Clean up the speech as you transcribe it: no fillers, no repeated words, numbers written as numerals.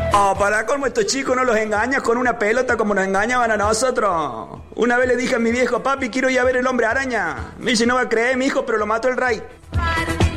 Oh, para colmo estos chicos no los engañas con una pelota como nos engañaban a nosotros. Una vez le dije a mi viejo, papi, quiero ir a ver el Hombre Araña. Me dice, no va a creer, mi hijo, pero lo mató el Rey.